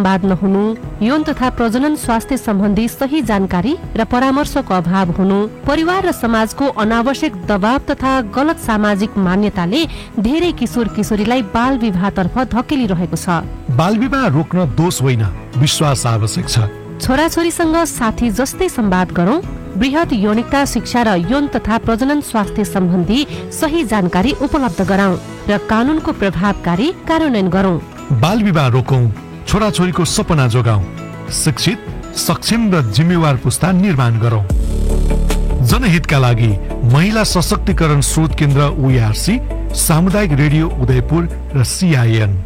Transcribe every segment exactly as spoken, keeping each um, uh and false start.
संवाद नहुनु, यौन तथा प्रजनन स्वास्थ्य सम्बन्धी सही जानकारी र परामर्शको अभाव हुनु, परिवार र समाजको अनावश्यक दबाव तथा गलत सामाजिक मान्यताले धेरै किशोर किशोरीलाई बाल विवाहतर्फ धकेलिरहेको छ। बाल विवाह रोक्न दोष होइन, विश्वास आवश्यक छ। छोराछोरीसँग साथी जस्तै संवाद गरौं, बृहत यौनिकता शिक्षा र यौन तथा प्रजनन स्वास्थ्य सम्बन्धी सही जानकारी उपलब्ध गराउँ र कानूनको प्रभावकारी कार्यान्वयन गरौं। बाल विवाह रोकौं, छोराछोरीको सपना जोगाउँ, शिक्षित, सक्षम र जिम्मेवार पुस्ता निर्माण गरौं। जनहितका लागि महिला सशक्तिकरण स्रोत केन्द्र ओआरसी, सामुदायिक रेडियो उदयपुर र सीआईएन।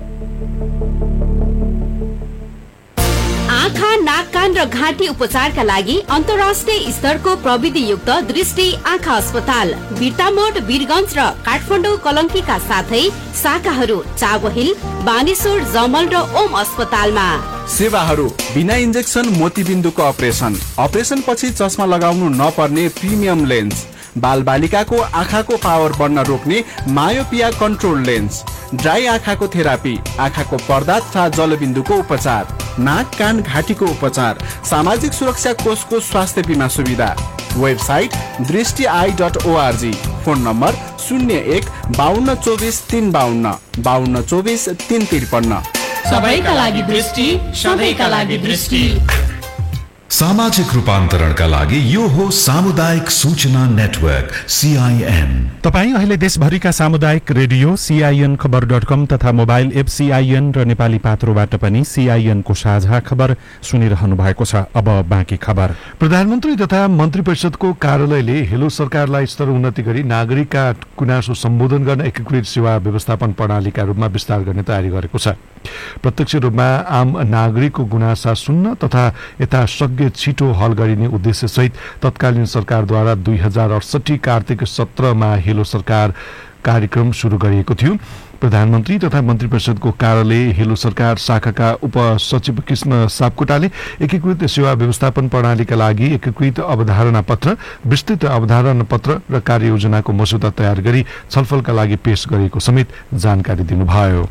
आँखा, नाक, कान र घाँटी उपचारका लागि अन्तर्राष्ट्रिय स्तरको प्रविधियुक्त दृष्टि आँखा अस्पताल बिर्तामोड, वीरगञ्ज र काठमाडौँ कलङ्कीका साथै शाखाहरू चाबहिल, बानेश्वर, जमल र ओम अस्पतालमा। सेवाहरू बिना इन्जेक्सन मोतीबिन्दुको अपरेसन, अपरेसन पछि चस्मा लगाउनु नपर्ने प्रिमियम लेन्स, बाल बालिकाको आँखाको पावर बढ्न रोक्ने मायोपिया कन्ट्रोल लेन्स, ड्राई आँखाको थेरापी, आँखाको पर्दा तथा जलबिन्दुको उपचार, नाक, कान, घाँटीको उपचार, सामाजिक सुरक्षा कोषको स्वास्थ्य बिमा सुविधा। वेबसाइट दृष्टि I dot ORG. Phone number शून्य एक बाहन्न चौबिस तीन बाहन्न बाहन्न चौबिस तीन त्रिपन्न। सबैका लागि दृष्टि, सधैँका लागि दृष्टि। सामाजिक रूपान्तरणका लागि यो हो सामुदायिक सूचना नेटवर्क सीआईएन। तपाईँ अहिले देशभरिका सामुदायिक रेडियो सीआईएन खबर डट कम तथा मोबाइल एप सीआईएन र नेपाली पात्रोबाट पनि सीआईएन को साझा खबर सुनिरहनु भएको छ। अब बाँकी खबर। प्रधानमन्त्री तथा मन्त्री परिषदको कार्यालयले हेलो सरकारलाई स्तर उन्नति गरी नागरिकका गुनासो सम्बोधन गर्न एकीकृत सेवा व्यवस्थापन प्रणालीका रूपमा विस्तार गर्ने तयारी गरेको छ। प्रत्यक्ष रूपमा आम नागरिकको गुनासा सुन्न तथा यथाशक्य छिटो हल गरिने उद्देश्य सहित तत्कालीन सरकारद्वारा दुई हजार अडसठी कार्तिक सत्रमा हेलो सरकार कार्यक्रम सुरु गरिएको थियो। प्रधानमन्त्री तथा मन्त्री परिषदको कार्यालय हेलो सरकार शाखाका उपसचिव कृष्ण सापकोटाले एकीकृत सेवा व्यवस्थापन प्रणालीका लागि एकीकृत अवधारणा पत्र, विस्तृत अवधारणा पत्र र कार्ययोजनाको मस्यौदा तयार गरी छलफलका लागि पेश गरेको समेत जानकारी दिनुभयो।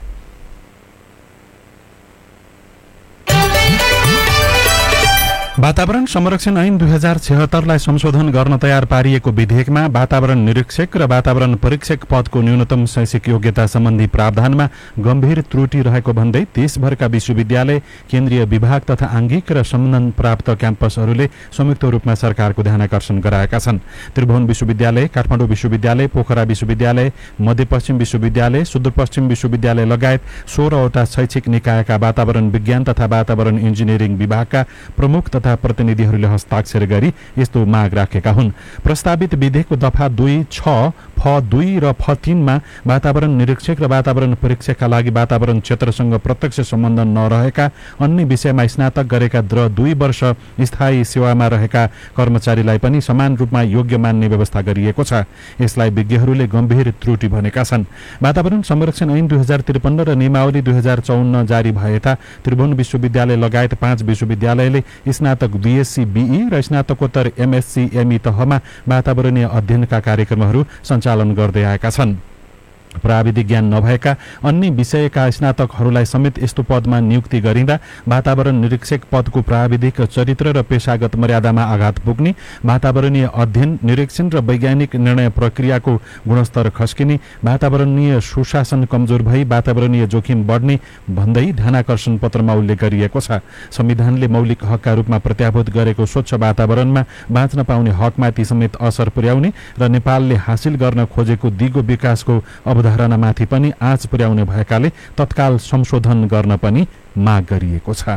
वातावरण संरक्षण ऐन दुई हजार छिहत्तरलाई संशोधन गर्न तयार पारिएको विधेयकमा वातावरण निरीक्षक र वातावरण परीक्षक पदको न्यूनतम शैक्षिक योग्यता सम्बन्धी प्रावधानमा गम्भीर त्रुटि रहेको भन्दै देशभरका विश्वविद्यालय, केन्द्रीय विभाग तथा आंगिक र सम्मान प्राप्त क्याम्पसहरूले संयुक्त रूपमा सरकारको ध्यानाकर्षण गराएका छन्। त्रिभुवन विश्वविद्यालय, काठमाडौँ विश्वविद्यालय, पोखरा विश्वविद्यालय, मध्यपश्चिम विश्वविद्यालय, सुदूरपश्चिम विश्वविद्यालय लगायत सोह्रवटा शैक्षिक निकायका वातावरण विज्ञान तथा वातावरण इन्जिनियरिङ विभागका प्रमुख तथा प्रतिनिधिहरूले हस्ताक्षर गरी यस्तो माग राखेका हुन्। प्रस्तावित विधेयकको दफा दुई छ फ दुई र फ तीनमा वातावरण निरीक्षक र वातावरण परीक्षकका लागि वातावरण क्षेत्रसँग प्रत्यक्ष सम्बन्ध नरहेका अन्य विषयमा स्नातक गरेका र दुई वर्ष स्थायी सेवामा रहेका कर्मचारीलाई पनि समान रूपमा योग्य मान्ने व्यवस्था गरिएको छ। यसलाई विज्ञहरूले गम्भीर त्रुटि भनेका छन्। वातावरण संरक्षण ऐन दुई हजार त्रिपन्न र नियमावली दुई हजार चौन्न जारी भएता त्रिभुवन विश्वविद्यालय लगायत पाँच विश्वविद्यालयले स्नातक बीएससी बीई र स्नातकोत्तर एमएससी एमई तहमा वातावरणीय अध्ययनका कार्यक्रमहरू सञ्चालन गर्दै आएका छन्। प्राविधिक ज्ञान नभएका अन्य विषयका स्नातकहरूलाई समेत यस्तो पदमा नियुक्ति गरिँदा वातावरण निरीक्षक पदको प्राविधिक चरित्र र पेशागत मर्यादामा आघात पुग्ने, वातावरणीय अध्ययन, निरीक्षण र वैज्ञानिक निर्णय प्रक्रियाको गुणस्तर खस्किने, वातावरणीय सुशासन कमजोर भई वातावरणीय जोखिम बढ्ने भन्दै ध्यानाकर्षण पत्रमा उल्लेख गरिएको छ। संविधानले मौलिक हकका रूपमा प्रत्याभूत गरेको स्वच्छ वातावरणमा बाँच्न पाउने हकमाथि समेत असर पुर्याउने र नेपालले हासिल गर्न खोजेको दिगो विकासको अवधारणामाथि पनि आँच पुर्याउने भएकाले तत्काल संशोधन गर्न पनि माग गरिएको छ।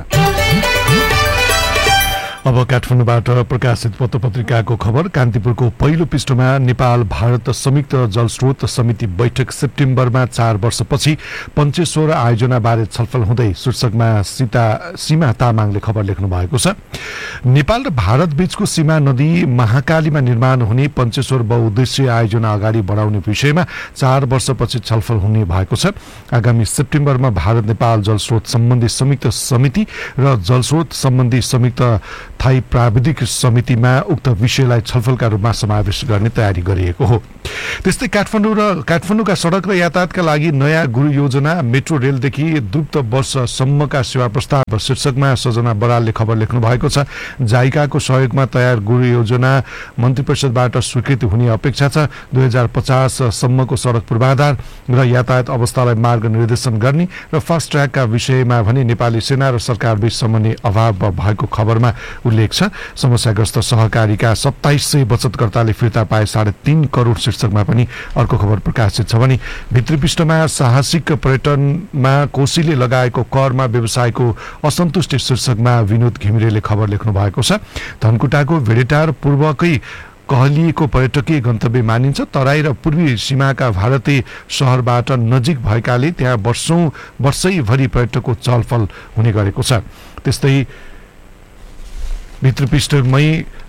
अब काठमाडौँबाट प्रकाशित पत्र पत्रिकाको खबर। कान्तिपुरको पहिलो पृष्ठमा नेपाल भारत संयुक्त जलस्रोत समिति बैठक सेप्टेम्बरमा चार वर्षपछि पञ्चेश्वर आयोजना बारे छलफल हुँदै शीर्षकमा सीता सीमा तामाङले खबर लेख्नु भएको छ। नेपाल र भारत बीचको सीमा नदी महाकालीमा निर्माण हुने पञ्चेश्वर बहुउद्देश्य आयोजना अगाडि बढाउने विषयमा चार वर्षपछि छलफल हुने भएको छ। आगामी सेप्टेम्बरमा भारत नेपाल जलस्रोत सम्बन्धी संयुक्त समिति र जलस्रोत सम्बन्धी संयुक्त अस्थायी प्राविधिक समितिमा उक्त विषयलाई छलफलका रूपमा समावेश गर्ने तयारी गरिएको हो। त्यस्तै काठमाडौँ र काठमाडौँका सडक र यातायातका लागि नयाँ गुरु योजना मेट्रो रेलदेखि द्रुत वर्षसम्मका सेवा प्रस्ताव शीर्षकमा सजना बरालले खबर लेख्नु भएको छ। जाइकाको सहयोगमा तयार गुरु योजना मन्त्री परिषदबाट स्वीकृति हुने अपेक्षा छ। दुई हजार पचाससम्मको सडक पूर्वाधार र यातायात अवस्थालाई मार्ग निर्देशन गर्ने र फास्ट ट्र्याकका विषयमा भने नेपाली सेना र सरकारबीच समन्वय अभाव भएको खबरमा उल्लेख छ। समस्याग्रस्त सहकारीका सत्ताइस सय बचतकर्ताले फिर्ता पाए साढे तीन करोड शीर्षकमा पनि अर्को खबर प्रकाशित छ भने भित्री पृष्ठमा साहसिक पर्यटनमा कोशीले लगाएको करमा व्यवसायको असन्तुष्टि शीर्षकमा विनोद घिमिरेले खबर लेख्नु भएको छ। धनकुटाको भेडेटार पूर्वकै कहलिएको पर्यटकीय गन्तव्य मानिन्छ। तराई र पूर्वी सीमाका भारतीय सहरबाट नजिक भएकाले त्यहाँ वर्षौं वर्षैभरि पर्यटकको चलफल हुने गरेको छ। त्यस्तै भित्रपृष्ठमै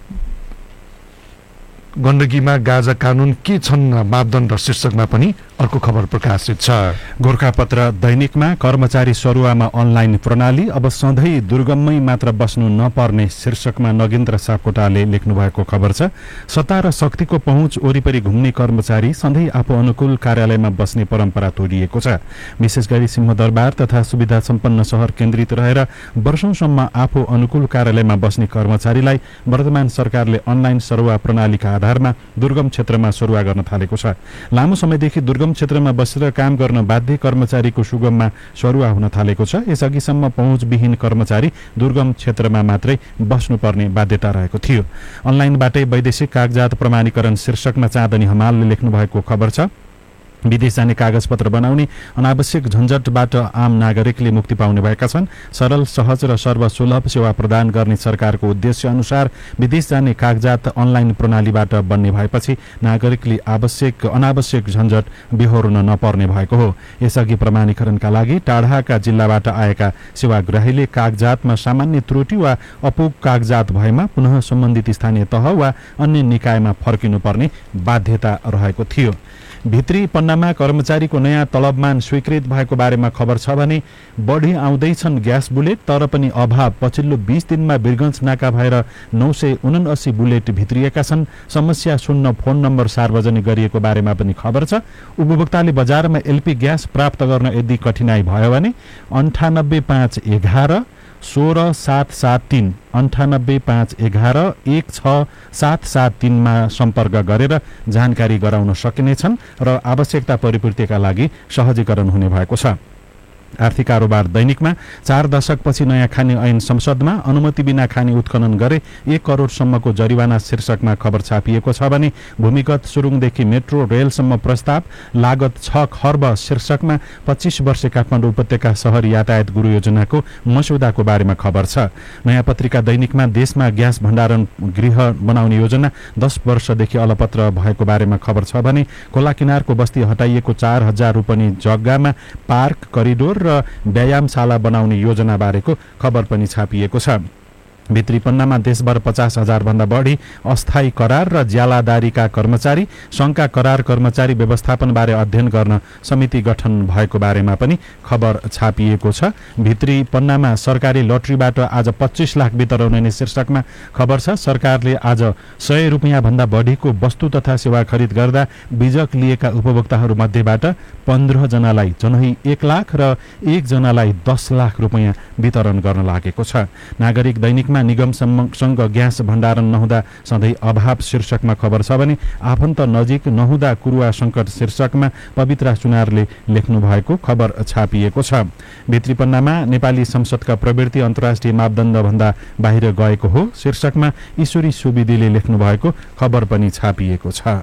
गण्डकीमा गाजा कानून के छन् मापदण्ड शीर्षकमा पनि अर्को खबर प्रकाशित छ। गोरखापत्र दैनिकमा कर्मचारी सरुवामा अनलाइन प्रणाली अब सधैँ दुर्गममै मात्र बस्नु नपर्ने शीर्षकमा नगेन्द्र सापकोटाले लेख्नु भएको खबर छ। सत्ता र शक्तिको पहुँच वरिपरि घुम्ने कर्मचारी सधैँ आफू अनुकूल कार्यालयमा बस्ने परम्परा तोडिएको छ। विशेष गरी सिंहदरबार तथा सुविधा सम्पन्न शहर केन्द्रित रहेर वर्षौंसम्म आफू अनुकूल कार्यालयमा बस्ने कर्मचारीलाई वर्तमान सरकारले अनलाइन सरुवा प्रणालीका आधारमा दुर्गम क्षेत्रमा सरुवा गर्न थालेको छ। लामो समयदेखि दुर्गम क्षेत्रमा बसेर काम गर्न बाध्य कर्मचारीको सुगममा सरुवा हुन थालेको छ। यसअघिसम्म पहुँचविहीन कर्मचारी दुर्गम क्षेत्रमा मात्रै बस्नुपर्ने बाध्यता रहेको थियो। अनलाइनबाटै वैदेशिक कागजात प्रमाणीकरण शीर्षकमा चाँदनी हमालले लेख्नु भएको खबर छ। विदेश जाने कागजपत्र बनाउने अनावश्यक झन्झटबाट आम नागरिकले मुक्ति पाउने भएका छन्। सरल, सहज र सर्वसुलभ सेवा प्रदान गर्ने सरकारको उद्देश्य अनुसार विदेश जाने कागजात अनलाइन प्रणालीबाट बन्ने भएपछि नागरिकले आवश्यक अनावश्यक झन्झट बेहोर्न नपर्ने भएको हो। यसअघि प्रमाणीकरणका लागि टाढाका जिल्लाबाट आएका सेवाग्राहीले कागजातमा सामान्य त्रुटि वा अपुग कागजात भएमा पुनः सम्बन्धित स्थानीय तह वा अन्य निकायमा फर्किनुपर्ने बाध्यता रहेको थियो। भित्री पन्नामा कर्मचारीको नयाँ तलबमान स्वीकृत भएको बारेमा खबर छ भने बढी आउँदैछन् ग्यास बुलेट तर पनि अभाव। पछिल्लो बीस दिनमा वीरगञ्ज नाका भएर नौ सय उनासी बुलेट भित्रिएका छन्। समस्या सुन्न फोन नम्बर सार्वजनिक गरिएको बारेमा पनि खबर छ। उपभोक्ताले बजारमा एलपी ग्यास प्राप्त गर्न यदि कठिनाई भयो भने अन्ठानब्बे पाँच एघार सोह्र सात सात तीन अन्ठानब्बे पाँच एघार एक छ सात सात तीनमा सम्पर्क गरेर जानकारी गराउन सकिनेछन् र आवश्यकता परिपूर्तिका लागि सहजीकरण हुने भएको छ। आर्थिक कारोबार दैनिकमा चार दशकपछि नयाँ खानी ऐन संसदमा अनुमति बिना खानी उत्खनन गरे एक करोडसम्मको जरिवाना शीर्षकमा खबर छापिएको छ भने भूमिगत सुरुङदेखि मेट्रो रेलसम्म प्रस्ताव लागत छ खर्ब शीर्षकमा पच्चीस वर्ष काठमाडौँ उपत्यका शहर यातायात गुरु योजनाको मस्यौदाको बारेमा खबर छ। नयाँ पत्रिका दैनिकमा देशमा ग्यास भण्डारण गृह बनाउने योजना दस वर्षदेखि अलपत्र भएको बारेमा खबर छ भने खोला किनारको बस्ती हटाइएको चार हजार रोपनी जग्गामा पार्क करिडोर र व्यायामशाला बनाउने योजना बारेको खबर पनि छापिएको छ। भित्री पन्नामा देशभर पचास हजार भन्दा बढी अस्थायी करार र ज्यालादारीका कर्मचारी संघका करार कर्मचारी व्यवस्थापन बारे अध्ययन गर्न समिति गठन भएको बारेमा पनि खबर छापिएको छ। भित्री पन्नामा सरकारी लटरीबाट आज पच्चीस लाख वितरण हुने शीर्षकमा खबर छ। सरकारले आज सय रुपियाँ भन्दा बढीको वस्तु तथा सेवा खरिद गर्दा बिजक लिएका उपभोक्ताहरू मध्येबाट पन्ध्र जनालाई जनै एक लाख र एक जनालाई दस लाख रुपियाँ वितरण गर्न लागेको छ। नागरिक दैनिकमा निगमसँग ग्यास भण्डारण नहुँदा सधैँ अभाव शीर्षकमा खबर छ भने आफन्त नजिक नहुँदा कुरुवा संकट शीर्षकमा पवित्रा सुनारले लेख्नु भएको खबर छापिएको छ। भित्री पन्नामा नेपाली संसदका प्रवृत्ति अन्तर्राष्ट्रिय मापदण्ड भन्दा बाहिर गएको हो शीर्षकमा ईश्वरी सुवेदीले लेख्नु भएको खबर पनि छापिएको छ।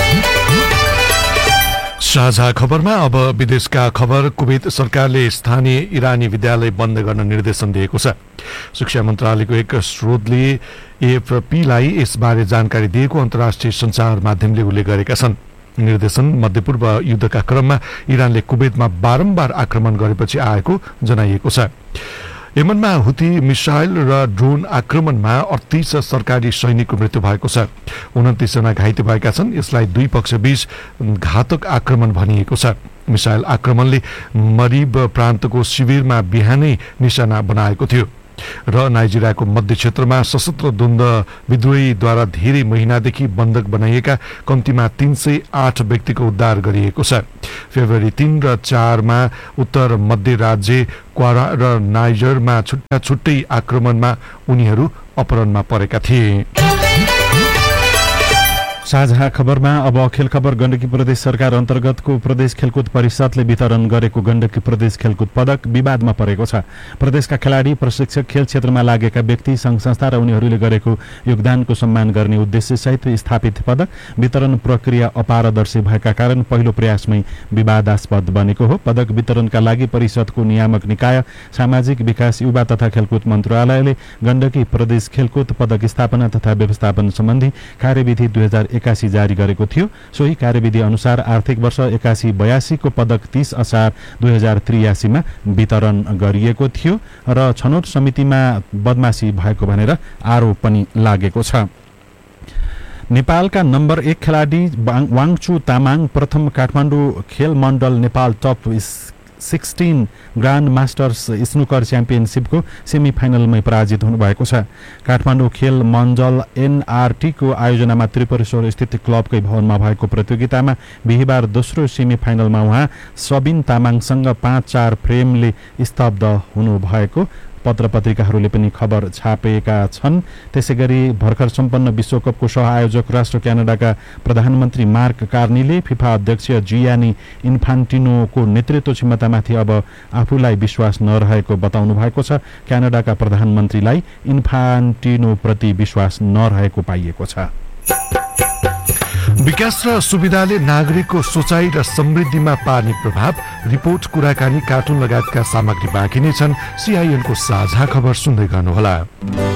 साझा खबरमा अब विदेशका खबर। कुवेत सरकारले स्थानीय इरानी विद्यालय बन्द गर्न निर्देशन दिएको छ। शिक्षा मन्त्रालयको एक स्रोतले एएफपीलाई यसबारे जानकारी दिएको अन्तर्राष्ट्रिय सञ्चार माध्यमले उल्लेख गरेका छन्। निर्देशन मध्यपूर्व युद्धका क्रममा इरानले कुवेतमा बारम्बार आक्रमण गरेपछि आएको जनाइएको छ। यमनमा हुती मिसाइल र ड्रोन आक्रमणमा अडतीस सरकारी सैनिकको मृत्यु भएको छ। उन्तिस जना घाइते भएका छन्। यसलाई दुई पक्षबीच घातक आक्रमण भनिएको छ। मिसाइल आक्रमणले मरिब प्रान्तको शिविरमा बिहानै निशाना बनाएको थियो। र नाइजेरियाको मध्य क्षेत्रमा सशस्त्र द्वन्द विद्रोहीद्वारा धेरै महिनादेखि बन्धक बनाइएका कम्तीमा तीन सय आठ व्यक्तिको उद्धार गरिएको छ। फेब्रुअरी तीन र चारमा उत्तर मध्य राज्य क्वारा र नाइजरमा छुट्टा छुट्टै आक्रमणमा उनीहरू अपहरणमा परेका थिए। साझा खबरमा अब खेल खबर। गण्डकी प्रदेश सरकार अन्तर्गतको प्रदेश खेलकुद परिषदले वितरण गरेको गण्डकी प्रदेश खेलकुद पदक विवादमा परेको छ। प्रदेशका खेलाडी, प्रशिक्षक, खेल क्षेत्रमा लागेका व्यक्ति, सङ्घ संस्था र उनीहरूले गरेको योगदानको सम्मान गर्ने उद्देश्यसहित स्थापित पदक वितरण प्रक्रिया अपारदर्शी भएका कारण पहिलो प्रयासमै विवादास्पद बनेको हो। पदक वितरणका लागि परिषदको नियामक निकाय सामाजिक विकास, युवा तथा खेलकुद मन्त्रालयले गण्डकी प्रदेश खेलकुद पदक स्थापना तथा व्यवस्थापन सम्बन्धी कार्यविधि दुई हजार एकासी जारी गरेको थियो। सोही कार्यविधि अनुसार आर्थिक वर्ष एकासी बयासी को पदक तीस असार दुई हजार त्रियासीमा वितरण गरिएको थियो र छनौट समितिमा बदमासी भएको भनेर आरोप पनि लागेको छ। नेपालका नम्बर एक खेलाडी वाङचु तामाङ प्रथम काठमाडौँ खेल मण्डल Nepal top sixteen grand masters snooker च्याम्पियनसिपको semi फाइनलमै पराजित हुनुभएको छ। काठमाडौँ खेल मण्डल एनआरटीको आयोजनामा त्रिपुरेश्वर स्थित क्लबकै भवनमा भएको प्रतियोगितामा बिहिबार दोस्रो सेमी फाइनलमा उहाँ सबिन तामाङसँग पाँच चार फ्रेमले स्तब्ध हुनुभएको पत्र पत्रिकाहरूले पनि खबर छापेका छन्। त्यसैगरी भर्खर सम्पन्न विश्वकपको सहआयोजक राष्ट्र क्यानाडाका प्रधानमन्त्री मार्क कार्नीले फिफा अध्यक्ष जियानी इन्फान्टिनोको नेतृत्व क्षमतामाथि अब आफूलाई विश्वास नरहेको बताउनु भएको छ। क्यानाडाका प्रधानमन्त्रीलाई इन्फान्टिनोप्रति विश्वास नरहेको पाइएको छ। विकास र सुविधाले नागरिकको सोचाइ र समृद्धिमा पार्ने प्रभाव, रिपोर्ट, कुराकानी, कार्टुन लगायतका सामग्री बाँकी नै छन्। सीआईएनको साझा खबर सुन्दै गर्नुहोला।